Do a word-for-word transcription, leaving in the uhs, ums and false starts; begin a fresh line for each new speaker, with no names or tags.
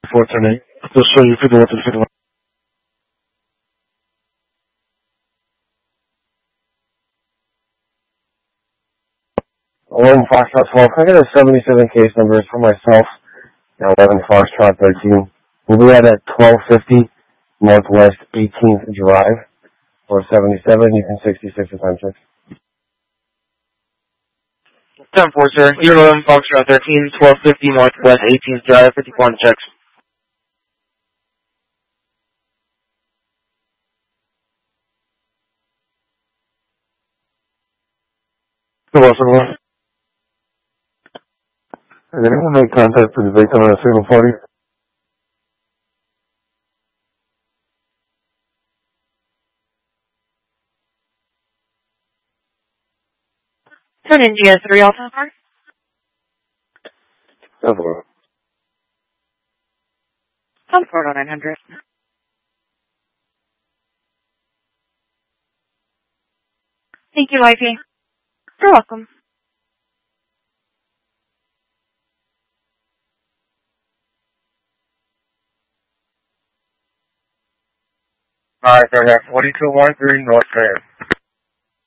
four ten eight. They'll show you fifty-one to fifty-one. eleven Foxtrot twelve. Can I get a seventy-seven case numbers for myself? Now eleven Foxtrot thirteen. We'll be at at twelve fifty Northwest eighteenth Drive. Or seventy-seven, you can sixty-six at time six.
ten four, sir. You're eleven Foxtrot thirteen, twelve fifty Northwest eighteenth Drive, fifty-one checks.
Hello, everyone. Did anyone make contact with the victim on a single party?
ten N G S three Alpha Park.
Hello.
Come forward on nine hundred. Thank you, I P. You're welcome.
Alright, sir. forty-two one three North Grand.